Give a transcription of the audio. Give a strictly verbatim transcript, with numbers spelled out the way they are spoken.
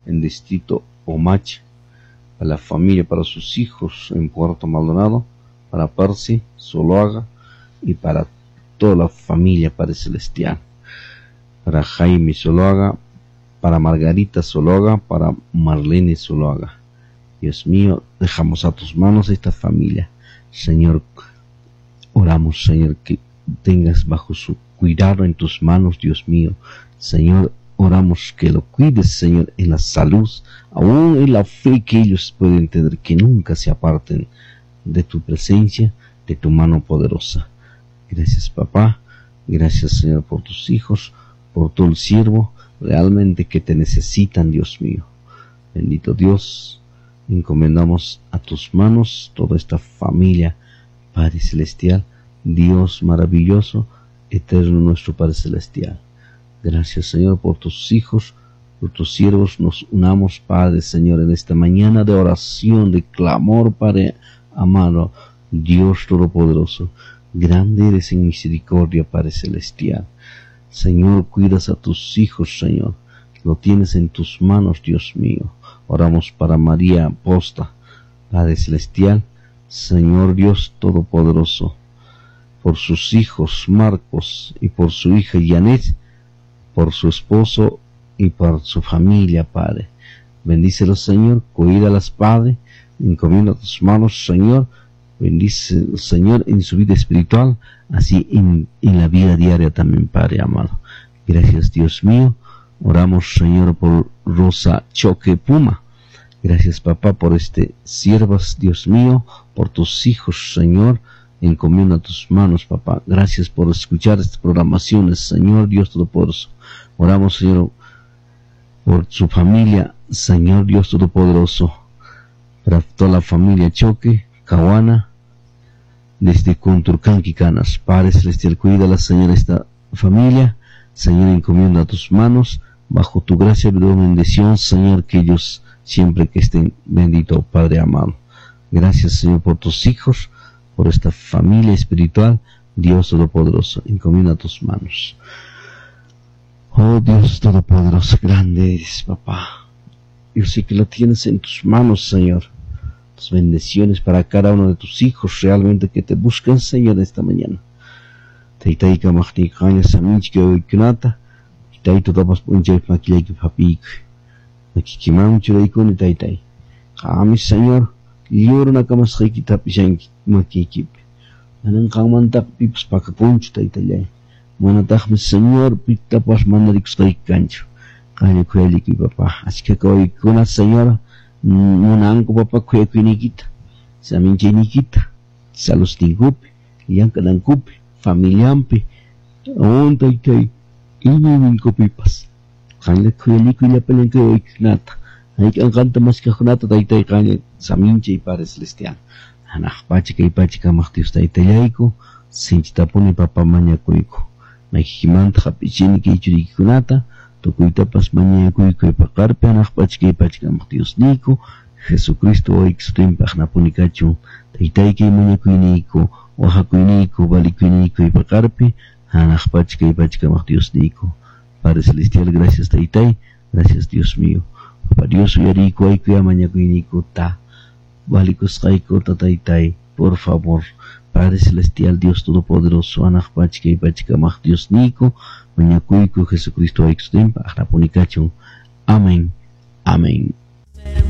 en distrito Omache, para la familia, para sus hijos en Puerto Maldonado, para Percy Zuluaga y para toda la familia, Padre Celestial, para Jaime Zuluaga, para Margarita Zuluaga, para Marlene Zuluaga. Dios mío, dejamos a tus manos esta familia. Señor, oramos, Señor, que tengas bajo su cuidado en tus manos, Dios mío. Señor, oramos que lo cuides, Señor, en la salud, aún en la fe, que ellos pueden tener, que nunca se aparten de tu presencia, de tu mano poderosa. Gracias, papá. Gracias, Señor, por tus hijos, por todo el siervo, realmente que te necesitan, Dios mío. Bendito Dios, encomendamos a tus manos toda esta familia, Padre Celestial, Dios maravilloso, eterno nuestro Padre Celestial. Gracias, Señor, por tus hijos, por tus siervos. Nos unamos, Padre, Señor, en esta mañana de oración, de clamor, Padre amado, Dios Todopoderoso. Grande eres en misericordia, Padre Celestial. Señor, cuidas a tus hijos, Señor. Lo tienes en tus manos, Dios mío. Oramos para María Posta, Padre Celestial, Señor Dios Todopoderoso, por sus hijos Marcos y por su hija Janet, por su esposo y por su familia, Padre. Bendícelos, Señor, cuídalas, Padre, encomienda tus manos, Señor. Bendice, Señor, en su vida espiritual, así en, en la vida diaria también, Padre amado. Gracias, Dios mío. Oramos, Señor, por Rosa Choque Puma. Gracias, papá, por este siervas, Dios mío, por tus hijos, Señor. Encomienda tus manos, papá. Gracias por escuchar estas programaciones, Señor Dios Todopoderoso. Oramos, Señor, por su familia, Señor Dios Todopoderoso, para toda la familia Choque, Cahuana, desde Conturcanqui, Canas. Padre Celestial, cuídala, Señor, esta familia. Señor, encomienda a tus manos, bajo tu gracia y bendición, Señor, que ellos siempre que estén, bendito Padre amado. Gracias, Señor, por tus hijos, por esta familia espiritual, Dios Todopoderoso, encomienda a tus manos. Oh Dios Todopoderoso, grande eres, papá. Yo sé que lo tienes en tus manos, Señor. Tus bendiciones para cada uno de tus hijos, realmente que te buscan, Señor, esta mañana. Taitaika mahtikanya saminchke oikunata, taito tapas punjay makilayki papik. Nakikimam churaikuni taitai. Kami, Señor, lioro nakamas haiki tapishanki makikip. Manan kamantak pipas pakakunchu taitayay. Manatahme, Señor, pitapas manarikus kaikancho. Kanya kueliki, papá. Así que oikuna, Señor, munanko papá kuekuinikita. Saminchay nikita. Salos tingupi, yankanankupi. Familiampi, aún taitai, ininko pipas. Kanya kueliko y la pelenque oiknata. Hay que encanta más que jonata taitai kanya saminche y Padre Celestial. Anahpachika y pachika mahtius taitayaico, sinchitapuni papa mañacuico. Nakikimanta hapichini que ichurikunata, tokuitapas mañacuico y pacarpe, anahpachika y pachika mahtius nico, Jesucristo oixtuim pagnapunikachu, taitaike y mañacuinico. Oaxacuinico, Balicuinico y Pacarpe, Anahpachka y Pachkamach Dios Nico. Padre Celestial, gracias Taitai, gracias Dios mío. Papá Dios, Uyarico, Aiku y Amañacuinico, Ta, Balicos Raiko, Tataitai, por favor. Padre Celestial, Dios Todopoderoso, Anahpachka y Pachkamach Dios Nico, Mañacuico, Jesucristo, Aixtim, Ahnapunicacho. Amén.